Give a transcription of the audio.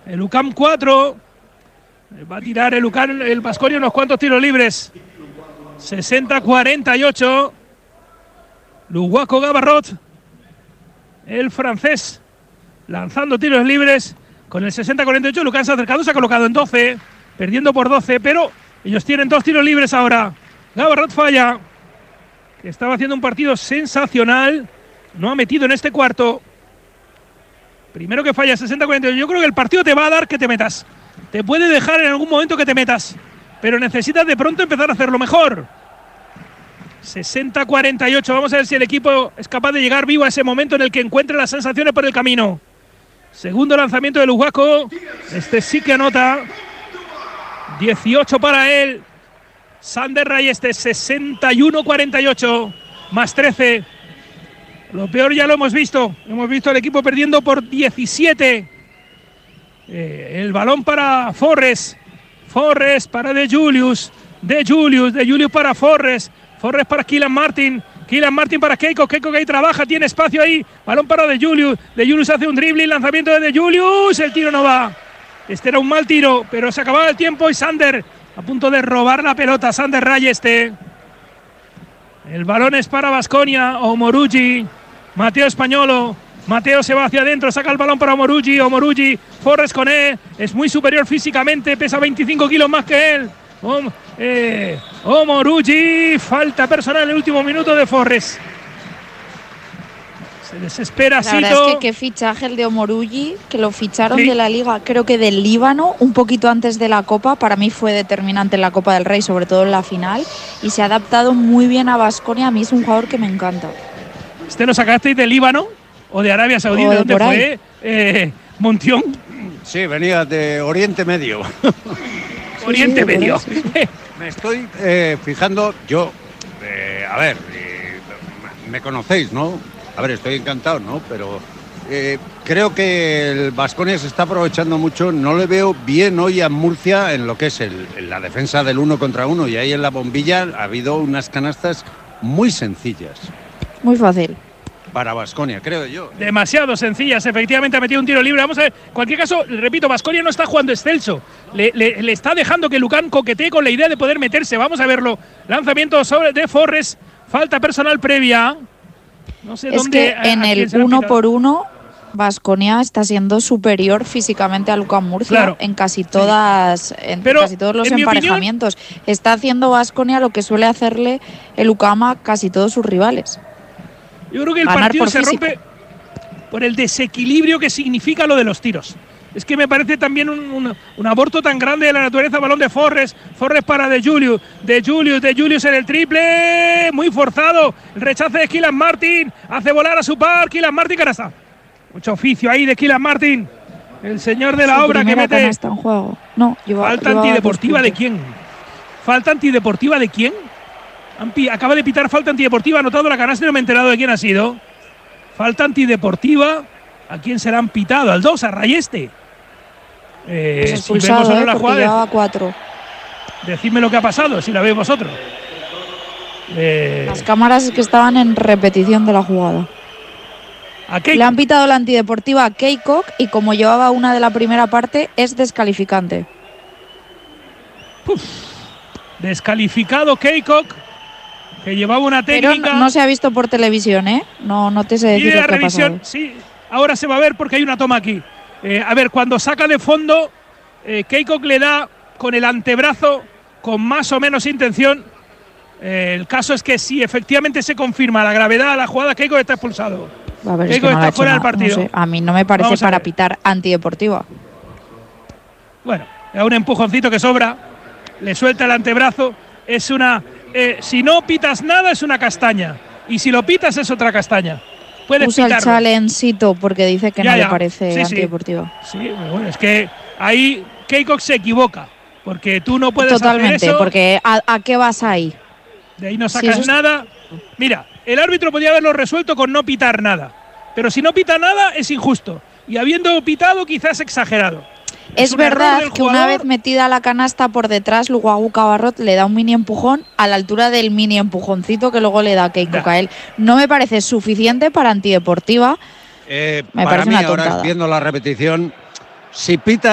El UCAM 4. Va a tirar el UCAM, el Baskonia, unos cuantos tiros libres. 60-48. Luguaco Gabarrot, el francés, lanzando tiros libres con el 60-48. Lucán se ha acercado, se ha colocado en 12, perdiendo por 12, pero ellos tienen 2 tiros libres ahora. Gabarrot falla, que estaba haciendo un partido sensacional, no ha metido en este cuarto. Primero que falla 60-48. Yo creo que el partido te va a dar que te metas. Te puede dejar en algún momento que te metas, pero necesitas de pronto empezar a hacerlo mejor. 60-48. Vamos a ver si el equipo es capaz de llegar vivo a ese momento en el que encuentre las sensaciones por el camino. Segundo lanzamiento de Luguaco. Este sí que anota. 18 para él. Sander Rayeste, 61-48. Más 13. Lo peor ya lo hemos visto. Hemos visto al equipo perdiendo por 17. El balón para Forres. Forres para De Julius. De Julius para Forres. Forres para Kylian Martin. Kylian Martin para Keiko. Keiko que ahí trabaja, tiene espacio ahí. Balón para De Julius. De Julius hace un dribbling, lanzamiento de Julius. El tiro no va. Este era un mal tiro, pero se acababa el tiempo y Sander a punto de robar la pelota. Sander Rayeste. El balón es para Baskonia. Omorugi. Mateo Españolo. Mateo se va hacia adentro, saca el balón para Omorugi. Omorugi. Forres con él. Es muy superior físicamente, pesa 25 kilos más que él. Omorugi, falta personal en el último minuto de Forres. Se desespera. La verdad es que qué fichaje el de Omorugi, que lo ficharon de la liga, creo que del Líbano, un poquito antes de la Copa. Para mí fue determinante en la Copa del Rey, sobre todo en la final, y se ha adaptado muy bien a Baskonia. A mí es un jugador que me encanta. ¿Este lo sacasteis del Líbano o de Arabia Saudí? ¿De dónde fue? ¿Montión? Sí, venía de Oriente Medio. Oriente Medio. Me estoy fijando, yo, a ver, me conocéis, ¿no? A ver, estoy encantado, ¿no? Pero creo que el Baskonia se está aprovechando mucho. No le veo bien hoy a Murcia en lo que es la defensa del 1 contra 1. Y ahí en la bombilla ha habido unas canastas muy sencillas. Muy fácil. Para Baskonia, creo yo. Demasiado sencillas, efectivamente ha metido un tiro libre. Vamos a ver, en cualquier caso, repito, Baskonia no está jugando excelso. Le está dejando que Lucán coquetee con la idea de poder meterse. Vamos a verlo. Lanzamiento de Forres. Falta personal previa. No sé dónde. Es que en el 1 por 1, Baskonia está siendo superior físicamente a Lucán Murcia, claro, en casi todas, casi todos los emparejamientos. Está haciendo Baskonia lo que suele hacerle el UCAM a casi todos sus rivales. Yo creo que el partido se rompe por el desequilibrio que significa lo de los tiros. Es que me parece también un aborto tan grande de la naturaleza. Balón de Forres. Forres para De Julius. De Julius en el triple. Muy forzado. El rechace de Kylian Martin. Hace volar a su par. Kylian Martin, canasta. Mucho oficio ahí de Kylian Martin. El señor de la obra que mete. Canasta en juego. No, ¿Falta antideportiva de quién? ¿Falta antideportiva de quién? Acaba de pitar falta antideportiva. Ha anotado la canasta y no me he enterado de quién ha sido. Falta antideportiva. ¿A quién se la han pitado? Al 2, a Rayeste. Pues expulsado, si la jugada, llevaba 4. Decidme lo que ha pasado, si la veis vosotros. Las cámaras que estaban en repetición de la jugada. Le han pitado la antideportiva a Keikok y como llevaba una de la primera parte, es descalificante. Descalificado Keikok, que llevaba una técnica. Pero no se ha visto por televisión, ¿eh? No te sé decir lo que ha pasado. Sí, ahora se va a ver porque hay una toma aquí. A ver, cuando saca de fondo, Keikok le da con el antebrazo con más o menos intención. El caso es que si efectivamente se confirma la gravedad de la jugada, Keikok está expulsado. Keikok está fuera del partido. No sé, a mí no me parece para pitar antideportiva. Bueno, da un empujoncito que sobra, le suelta el antebrazo. Es una… si no pitas nada es una castaña. Y si lo pitas es otra castaña. Usa el chalencito porque dice que no le parece antideportivo. Sí, bueno, es que ahí Keikok se equivoca, porque tú no puedes totalmente, hacer eso. Porque ¿a qué vas ahí? De ahí no sacas nada. Mira, el árbitro podía haberlo resuelto con no pitar nada, pero si no pita nada es injusto, y habiendo pitado quizás exagerado. Es verdad que una vez metida la canasta por detrás, Luguaco Gabarrot le da un mini empujón a la altura del mini empujoncito que luego le da Keikok a él. No me parece suficiente para antideportiva. Me parece una tontada. Ahora, viendo la repetición, si pita